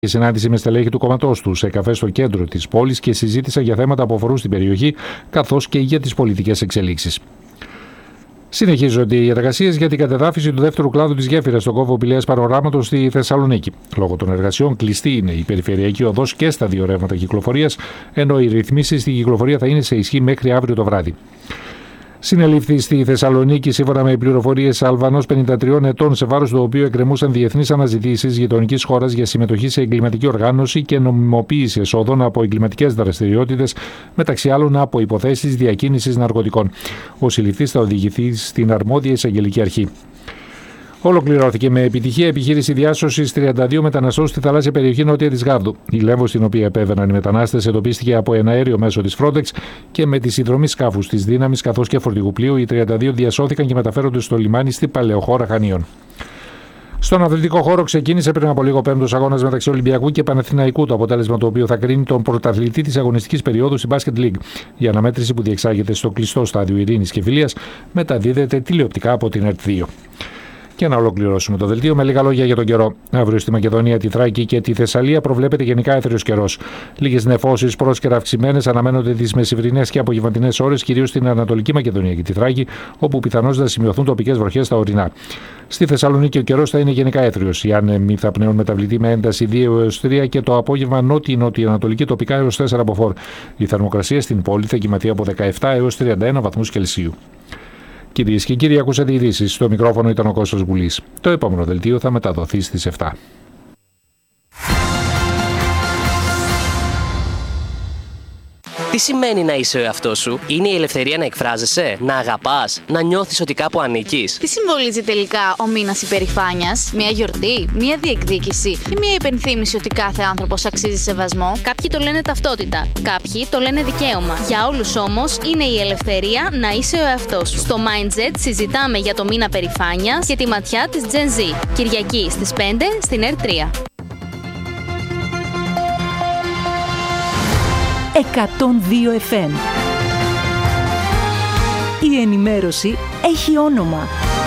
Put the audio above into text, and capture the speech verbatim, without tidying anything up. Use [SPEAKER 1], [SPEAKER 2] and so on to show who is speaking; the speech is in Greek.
[SPEAKER 1] Η συνάντηση με στελέχη του κόμματός του σε καφέ στο κέντρο της πόλης και συζήτησαν για θέματα που αφορούν στην περιοχή, καθώς και για τις πολιτικές εξελίξεις. Συνεχίζονται οι εργασίες για την κατεδάφιση του δεύτερου κλάδου της γέφυρας στον κόβο Πηλαίας Πανοράματος στη Θεσσαλονίκη. Λόγω των εργασιών, κλειστή είναι η περιφερειακή οδός και στα δύο ρεύματα κυκλοφορίας, ενώ οι ρυθμίσεις στην κυκλοφορία θα είναι σε ισχύ μέχρι αύριο το βράδυ. Συνελήφθη στη Θεσσαλονίκη, σύμφωνα με πληροφορίες, Αλβανός πενήντα τριών ετών, σε βάρος του οποίου εκκρεμούσαν διεθνείς αναζητήσεις γειτονικής χώρας για συμμετοχή σε εγκληματική οργάνωση και νομιμοποίηση εσόδων από εγκληματικές δραστηριότητες, μεταξύ άλλων από υποθέσεις διακίνησης ναρκωτικών. Ο συλληφθής θα οδηγηθεί στην αρμόδια εισαγγελική αρχή. Ολοκληρώθηκε με επιτυχία επιχείρηση διάσωσης τριάντα δύο μεταναστών στη θαλάσσια περιοχή νότια της Γάρδου. Η λέμβος στην οποία επέβαιναν οι μετανάστες εντοπίστηκε από ένα αέριο μέσο της Frontex και με τη συνδρομή σκάφους της δύναμης καθώς και φορτηγού πλοίου. Οι τριάντα δύο διασώθηκαν και μεταφέρονται στο λιμάνι στη Παλαιοχώρα Χανίων. Στον αθλητικό χώρο ξεκίνησε πριν από λίγο πέμπτος αγώνας μεταξύ Ολυμπιακού και Παναθηναϊκού, το αποτέλεσμα το οποίο θα κρίνει τον πρωταθλητή της αγωνιστικής περίοδου στην Basket League. Η αναμέτρηση που διεξάγεται στο κλειστό στάδιο ειρήνης και φιλίας μεταδίδεται τηλεοπτικά από την ΕΡΤ δύο. Και να ολοκληρώσουμε το δελτίο με λίγα λόγια για τον καιρό. Αύριο στη Μακεδονία, τη Θράκη και τη Θεσσαλία προβλέπεται γενικά έθριος καιρός. Λίγες νεφώσεις πρόσκαιρα αυξημένες αναμένονται τις μεσημβρινές και απογευματινές ώρες, κυρίως στην Ανατολική Μακεδονία και τη Θράκη, όπου πιθανώς θα σημειωθούν τοπικές βροχές στα ορεινά. Στη Θεσσαλονίκη ο καιρός θα είναι γενικά έθριος. Οι άνεμοι θα πνέουν μεταβλητή με ένταση δύο έως τρία και το απόγευμα νότιο-νοτιοανατολική τοπικά έως τέσσερα μποφόρ. Η θερμοκρασία στην πόλη θα κυματεί από δεκαεπτά έως τριάντα ένα βαθμούς Κελσίου. Κυρίες και κύριοι, ακούσατε ειδήσεις. Στο μικρόφωνο ήταν ο Κώστας Βουλής. Το επόμενο δελτίο θα μεταδοθεί στις επτά.
[SPEAKER 2] Τι σημαίνει να είσαι ο εαυτός σου? Είναι η ελευθερία να εκφράζεσαι, να αγαπάς, να νιώθεις ότι κάπου ανήκεις.
[SPEAKER 3] Τι συμβολίζει τελικά ο μήνας υπερηφάνειας? Μια γιορτή, μια διεκδίκηση ή μια υπενθύμηση ότι κάθε άνθρωπος αξίζει σεβασμό? Κάποιοι το λένε ταυτότητα, κάποιοι το λένε δικαίωμα. Για όλους όμως είναι η ελευθερία να είσαι ο εαυτός σου. Στο MindZ συζητάμε για το μήνα περηφάνειας και τη ματιά της Gen Z. Κυριακή στις πέντε στην ΕΡΤ τρία.
[SPEAKER 4] εκατόν δύο εφ εμ. Η ενημέρωση έχει όνομα.